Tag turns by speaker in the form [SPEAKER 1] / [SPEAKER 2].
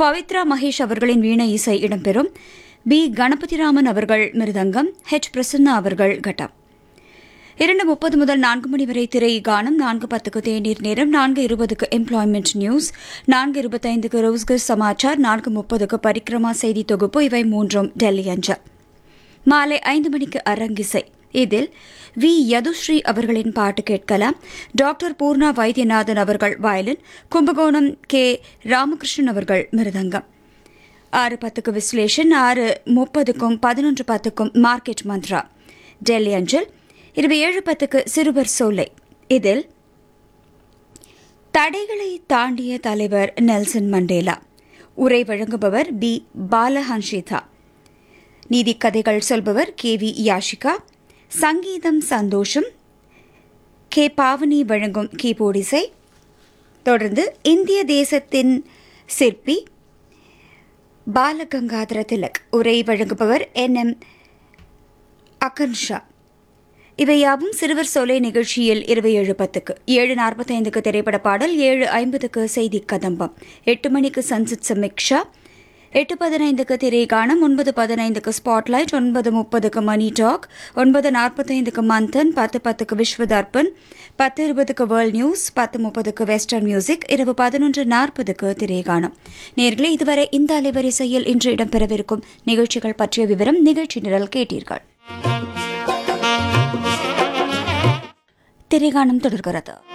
[SPEAKER 1] பவித்ரா மகேஷ் அவர்களின் வீணை இசை இடம்பெறும். பி. கணபதிராமன் அவர்கள் மிருதங்கம், H. பிரசன்னா அவர்கள் கட்டம். 2:30 முதல் 4 மணி வரை திரை கானம். 4:10 தேநீர் நேரம். 4:20 எம்ப்ளாய்மெண்ட் நியூஸ். 4:25 ரோஸ்கர் சமாச்சார். 4:30 பரிக்ரமா செய்தி தொகுப்பு. இவை மூன்றும் டெல்லி அஞ்சல். மாலை 5 மணிக்கு அரங்கிசை. இதில் வி. யதுஸ்ரீ அவர்களின் பாட்டு கேட்கலாம். டாக்டர் பூர்ணா வைத்தியநாதன் அவர்கள் வயலின், கும்பகோணம் கே. ராமகிருஷ்ணன் அவர்கள் மிருதங்கம். 6:10 விஸ்லேஷன். 6:30க்கும் 11:10க்கும் மார்க்கெட் மந்த்ரா டெல்லி அஞ்சல். 7:10 சிறுவர் சோலை. இதில் தடைகளை தாண்டிய தலைவர் நெல்சன் மண்டேலா. உரை வழங்குபவர் பி. பாலஹன்ஷிதா. நீதி கதைகள் சொல்பவர் கே. வி. யாஷிகா. சங்கீதம் சந்தோஷம். கே. பாவனி வழங்கும் கீபோர்ட் இசை. தொடர்ந்து இந்திய தேசத்தின் சிற்பி பாலகங்காதர திலக். உரை வழங்குபவர் N.M. அகன்ஷா. இவையாவும் சிறுவர் சோலை நிகழ்ச்சியில் 7:10. 7:45 திரைப்பட பாடல். 7:50 செய்தி கதம்பம். 8 மணிக்கு சன்சத் சமீக்ஷா. 8:15 திரைகானம். 9:15 ஸ்பாட்லைட். 9:30 மணி டாக். 9:45 மந்தன். 10:10 Vishwa Darpan. 10:20 world news. 10:30 western music. இரவு 11:40 திரைகானம். நேர்களே, இதுவரை இந்த அலைவரிசையில் இன்று இடம்பெறவிருக்கும் நிகழ்ச்சிகள் பற்றிய விவரம், நிகழ்ச்சி நிரல் கேட்டீர்கள். திரைகானம் தொடர்கிறது.